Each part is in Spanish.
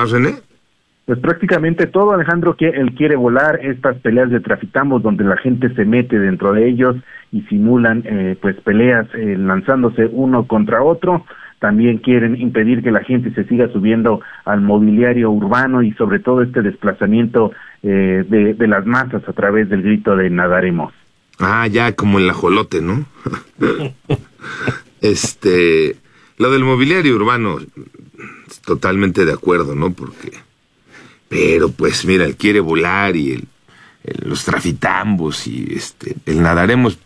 más, René? Pues prácticamente todo, Alejandro, que él quiere volar, estas peleas de traficambos donde la gente se mete dentro de ellos y simulan pues peleas lanzándose uno contra otro. También quieren impedir que la gente se siga subiendo al mobiliario urbano y sobre todo este desplazamiento de las masas a través del grito de nadaremos. Ah, ya como el ajolote, ¿no? Lo del mobiliario urbano, totalmente de acuerdo, ¿no? Pero pues mira, él quiere volar y los trafitambos y el nadaremos.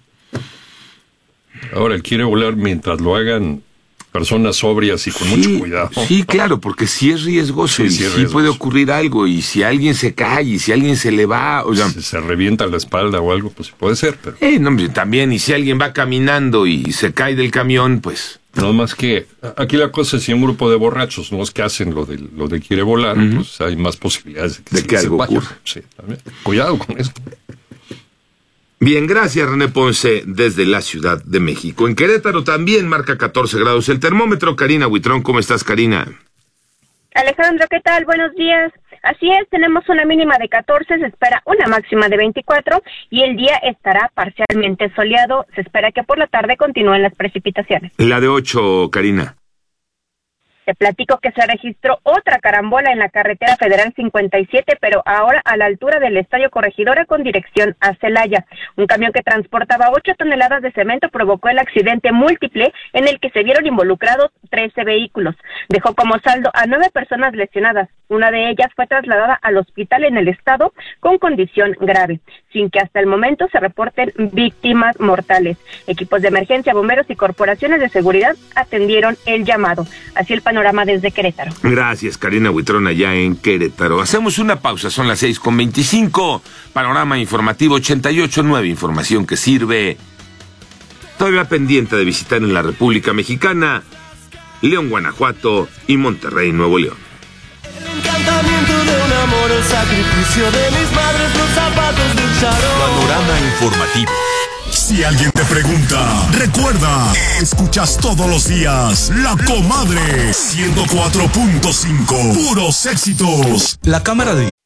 Ahora, él quiere volar mientras lo hagan personas sobrias y con mucho cuidado. Sí, claro, porque sí es riesgoso sí puede ocurrir algo, y si alguien se cae, y si alguien se le va, o sea, si se revienta la espalda o algo, pues puede ser, pero... no, también, y si alguien va caminando y se cae del camión, pues... No más que, aquí la cosa es si un grupo de borrachos no es que hacen lo de quiere volar, pues hay más posibilidades de que algo ocurra. Sí, también. Cuidado con esto. Bien, gracias René Ponce desde la Ciudad de México. En Querétaro también marca 14 grados el termómetro. Karina Huitrón, ¿cómo estás, Karina? Alejandro, ¿qué tal? Buenos días. Así es, tenemos una mínima de 14, se espera una máxima de 24 y el día estará parcialmente soleado. Se espera que por la tarde continúen las precipitaciones. La de 8, Karina. Te platico que se registró otra carambola en la carretera federal 57, pero ahora a la altura del Estadio Corregidora con dirección a Celaya. Un camión que transportaba 8 toneladas de cemento provocó el accidente múltiple en el que se vieron involucrados 13 vehículos. Dejó como saldo a 9 personas lesionadas. Una de ellas fue trasladada al hospital en el estado con condición grave, sin que hasta el momento se reporten víctimas mortales. Equipos de emergencia, bomberos y corporaciones de seguridad atendieron el llamado. Así el panorama desde Querétaro. Gracias, Karina Huitrón, allá en Querétaro. Hacemos una pausa, son las 6:25. Panorama informativo 88.9, información que sirve. Todavía pendiente de visitar en la República Mexicana, León, Guanajuato y Monterrey, Nuevo León. El encantamiento de un amor, el sacrificio de mis madres, los zapatos del charol. Panorama informativo. Si alguien te pregunta, recuerda, escuchas todos los días La Comadre 104.5, puros éxitos. La Cámara de